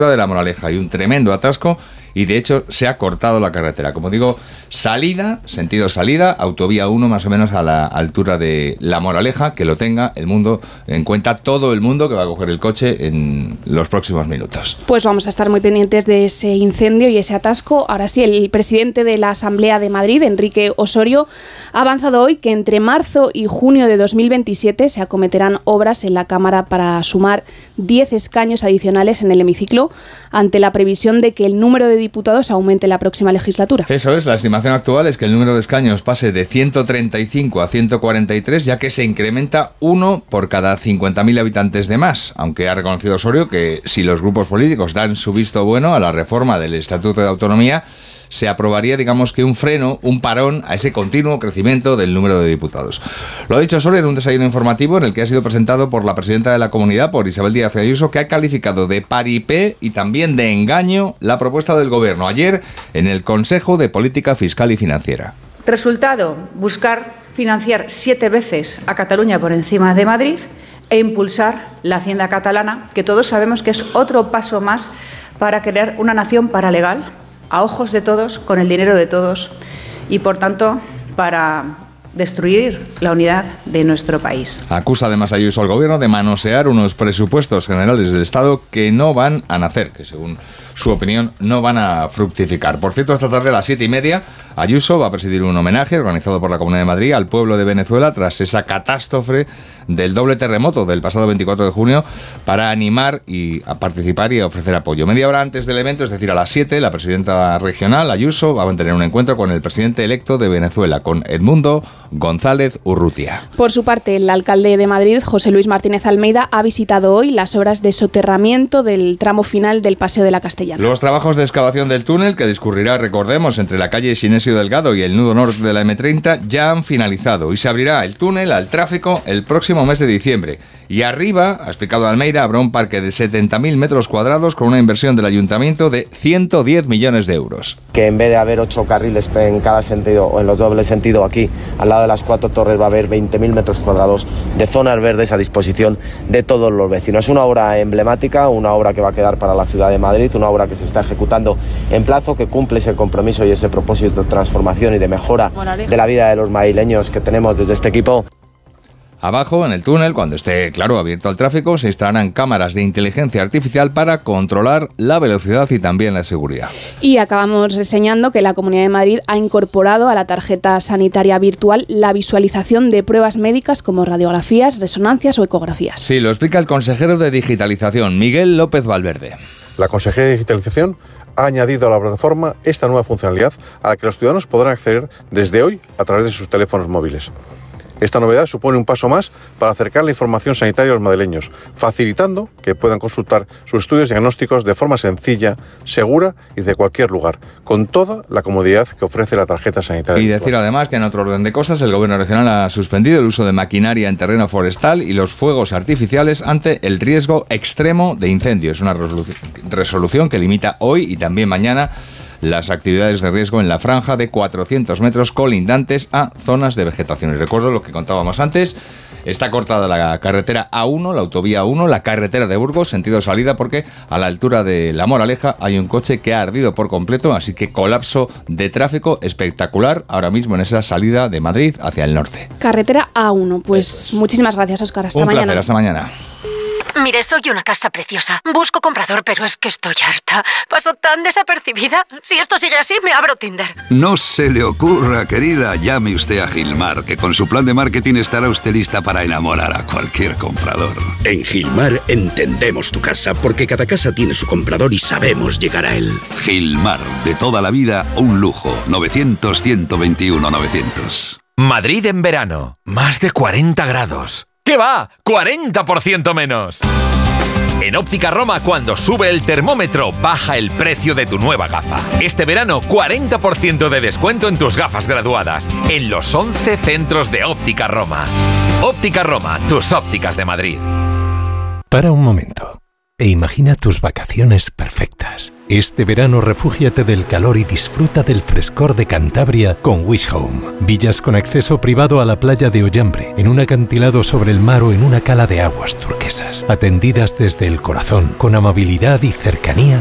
de La Moraleja. Hay un tremendo atasco y de hecho se ha cortado la carretera. Como digo, sentido salida, autovía 1 más o menos a la altura de La Moraleja, que lo tenga el mundo en cuenta, todo el mundo que va a coger el coche en los próximos minutos. Pues vamos a estar muy pendientes de ese incendio y ese atasco. Ahora sí, el presidente de la Asamblea de Madrid, Enrique Osorio, ha avanzado hoy que entre marzo y junio de 2027 se acometerán obras en la Cámara para sumar 10 escaños adicionales en el hemiciclo, ante la previsión de que el número de diputados aumente la próxima legislatura. Eso es, la estimación actual es que el número de escaños pase de 135 a 143, ya que se incrementa uno por cada 50.000 habitantes de más, aunque ha reconocido Osorio que si los grupos políticos dan su visto bueno a la reforma del Estatuto de Autonomía, se aprobaría, digamos que un freno, un parón a ese continuo crecimiento del número de diputados. Lo ha dicho Osorio en un desayuno informativo en el que ha sido presentado por la presidenta de la comunidad, por Isabel Díaz Ayuso, que ha calificado de paripé y también de engaño la propuesta del Gobierno ayer en el Consejo de Política Fiscal y Financiera. Resultado, buscar financiar 7 veces a Cataluña por encima de Madrid e impulsar la hacienda catalana, que todos sabemos que es otro paso más para crear una nación paralegal, a ojos de todos, con el dinero de todos y, por tanto, para destruir la unidad de nuestro país. Acusa además Ayuso al Gobierno de manosear unos presupuestos generales del Estado que no van a nacer, que según su opinión no van a fructificar. Por cierto, esta tarde a las 7:30 Ayuso va a presidir un homenaje organizado por la Comunidad de Madrid al pueblo de Venezuela tras esa catástrofe del doble terremoto del pasado 24 de junio, para animar y a participar y a ofrecer apoyo. Media hora antes del evento, es decir, a las 7, la presidenta regional, Ayuso, va a mantener un encuentro con el presidente electo de Venezuela, con Edmundo González Urrutia. Por su parte, el alcalde de Madrid, José Luis Martínez Almeida, ha visitado hoy las obras de soterramiento del tramo final del Paseo de la Castellana. Los trabajos de excavación del túnel, que discurrirá, recordemos, entre la calle Sinesio Delgado y el nudo norte de la M30, ya han finalizado y se abrirá el túnel al tráfico el próximo mes de diciembre. Y arriba, ha explicado Almeida, habrá un parque de 70.000 metros cuadrados con una inversión del ayuntamiento de 110 millones de euros. Que en vez de haber 8 carriles en cada sentido o en los dobles sentidos aquí, al lado de las 4 torres, va a haber 20.000 metros cuadrados de zonas verdes a disposición de todos los vecinos. Es una obra emblemática, una obra que va a quedar para la ciudad de Madrid, una obra que se está ejecutando en plazo, que cumple ese compromiso y ese propósito de transformación y de mejora de la vida de los madrileños que tenemos desde este equipo. Abajo, en el túnel, cuando esté, claro, abierto al tráfico, se instalarán cámaras de inteligencia artificial para controlar la velocidad y también la seguridad. Y acabamos reseñando que la Comunidad de Madrid ha incorporado a la tarjeta sanitaria virtual la visualización de pruebas médicas como radiografías, resonancias o ecografías. Sí, lo explica el consejero de Digitalización, Miguel López Valverde. La Consejería de Digitalización ha añadido a la plataforma esta nueva funcionalidad a la que los ciudadanos podrán acceder desde hoy a través de sus teléfonos móviles. Esta novedad supone un paso más para acercar la información sanitaria a los madrileños, facilitando que puedan consultar sus estudios diagnósticos de forma sencilla, segura y de cualquier lugar, con toda la comodidad que ofrece la tarjeta sanitaria. Y decir además que en otro orden de cosas, el Gobierno regional ha suspendido el uso de maquinaria en terreno forestal y los fuegos artificiales ante el riesgo extremo de incendio. Es una resolución que limita hoy y también mañana las actividades de riesgo en la franja de 400 metros colindantes a zonas de vegetación. Y recuerdo lo que contábamos antes, está cortada la carretera A1, la autovía A1, la carretera de Burgos, sentido salida, porque a la altura de La Moraleja hay un coche que ha ardido por completo, así que colapso de tráfico espectacular ahora mismo en esa salida de Madrid hacia el norte. Carretera A1, pues muchísimas gracias, Óscar, hasta mañana. Un placer, hasta mañana. Mire, soy una casa preciosa. Busco comprador, pero es que estoy harta. Paso tan desapercibida. Si esto sigue así, me abro Tinder. No se le ocurra, querida. Llame usted a Gilmar, que con su plan de marketing estará usted lista para enamorar a cualquier comprador. En Gilmar entendemos tu casa, porque cada casa tiene su comprador y sabemos llegar a él. Gilmar, de toda la vida, un lujo. 900-121-900. Madrid en verano. Más de 40 grados. ¿Qué va? ¡40% menos! En Óptica Roma, cuando sube el termómetro, baja el precio de tu nueva gafa. Este verano, 40% de descuento en tus gafas graduadas, en los 11 centros de Óptica Roma. Óptica Roma, tus ópticas de Madrid. Para un momento. e imagina tus vacaciones perfectas. Este verano refúgiate del calor y disfruta del frescor de Cantabria con Wish Home. Villas con acceso privado a la playa de Ollambre, en un acantilado sobre el mar o en una cala de aguas turquesas. Atendidas desde el corazón, con amabilidad y cercanía